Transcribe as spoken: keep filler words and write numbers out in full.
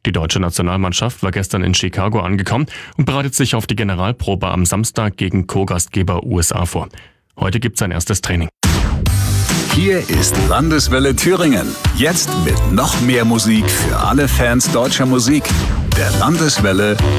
Die deutsche Nationalmannschaft war gestern in Chicago angekommen und bereitet sich auf die Generalprobe am Samstag gegen Co-Gastgeber U S A vor. Heute gibt's sein erstes Training. Hier ist Landeswelle Thüringen. Jetzt mit noch mehr Musik für alle Fans deutscher Musik. Der Landeswelle